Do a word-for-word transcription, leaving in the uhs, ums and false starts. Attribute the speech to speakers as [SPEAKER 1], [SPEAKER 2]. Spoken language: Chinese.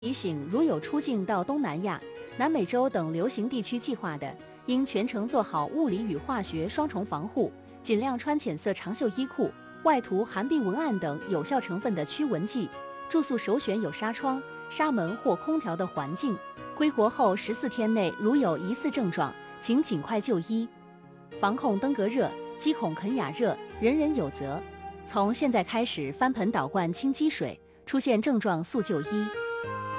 [SPEAKER 1] 提醒：如有出境到东南亚、南美洲等流行地区计划的，应全程做好物理与化学双重防护，尽量穿浅色长袖衣裤，外涂含并文案等有效成分的驱蚊剂。住宿首选有纱窗、纱门或空调的环境。归国后十四天内如有疑似症状，请尽快就医。防控登革热，积孔肯雅热，人人有责。从现在开始翻盆倒灌清积水，出现症状速就医。